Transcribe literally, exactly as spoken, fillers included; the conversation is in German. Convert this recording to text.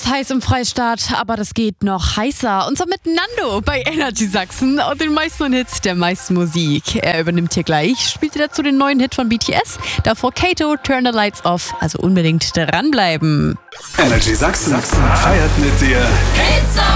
ist heiß im Freistaat, aber das geht noch heißer. Und zwar mit Nando bei Energy Sachsen und den meisten Hits der meisten Musik. Er übernimmt hier gleich, spielt dazu den neuen Hit von B T S. Davor Kato, Turn the Lights Off. Also unbedingt dranbleiben. Energy Sachsen feiert mit dir.